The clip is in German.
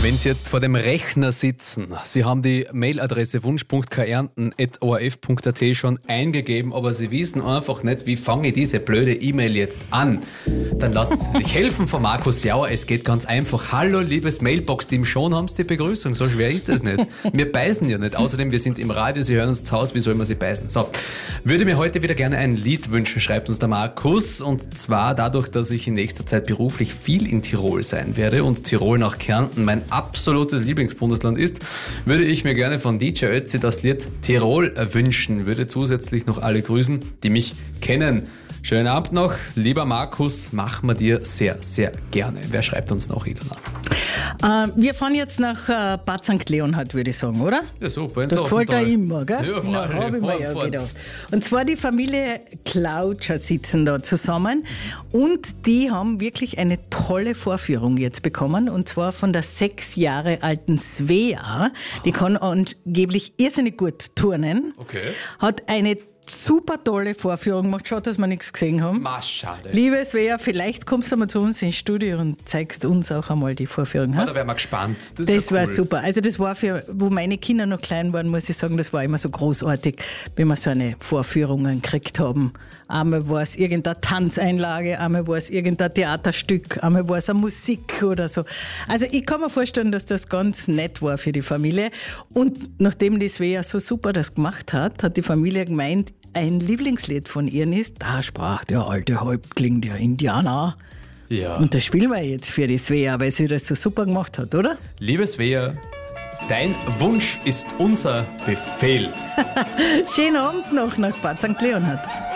Wenn Sie jetzt vor dem Rechner sitzen, Sie haben die Mailadresse wunsch.kärnten@orf.at schon eingegeben, aber Sie wissen einfach nicht, wie fange ich diese blöde E-Mail jetzt an, dann lassen Sie sich helfen von Markus Jauer. Es geht ganz einfach. Hallo, liebes Mailbox-Team, schon haben Sie die Begrüßung. So schwer ist es nicht. Wir beißen ja nicht. Außerdem, wir sind im Radio, Sie hören uns zu Hause, wie soll man Sie beißen? So, würde mir heute wieder gerne ein Lied wünschen, schreibt uns der Markus. Und zwar dadurch, dass ich in nächster Zeit beruflich viel in Tirol sein werde und Tirol nach Kärnten mein absolutes Lieblingsbundesland ist, würde ich mir gerne von DJ Ötzi das Lied Tirol wünschen. Würde zusätzlich noch alle grüßen, die mich kennen. Schönen Abend noch, lieber Markus, machen wir dir sehr, sehr gerne. Wer schreibt uns noch, Ilona? Wir fahren jetzt nach Bad St. Leonhard, würde ich sagen, oder? Ja, super. Das gefällt dir immer, gell? Ja, Na, habe ich mir ja gedacht. Und zwar die Familie Klautscher sitzen da zusammen und die haben wirklich eine tolle Vorführung jetzt bekommen, und zwar von der 6 Jahre alten Svea. Die kann angeblich irrsinnig gut turnen. Okay. Hat eine super tolle Vorführung gemacht. Schade, dass wir nichts gesehen haben. Schade. Liebe Svea, vielleicht kommst du mal zu uns ins Studio und zeigst uns auch einmal die Vorführung. Da wären wir gespannt. Das war cool. super. Also das war wo meine Kinder noch klein waren, muss ich sagen, das war immer so großartig, wenn wir so eine Vorführungen gekriegt haben. Einmal war es irgendeine Tanzeinlage, einmal war es irgendein Theaterstück, einmal war es eine Musik oder so. Also ich kann mir vorstellen, dass das ganz nett war für die Familie. Und nachdem die Svea so super das gemacht hat, hat die Familie gemeint, ein Lieblingslied von ihr ist, da sprach der alte Häuptling der Indianer. Ja. Und das spielen wir jetzt für die Svea, weil sie das so super gemacht hat, oder? Liebe Svea, dein Wunsch ist unser Befehl. Schönen Abend noch nach Bad St. Leonhard.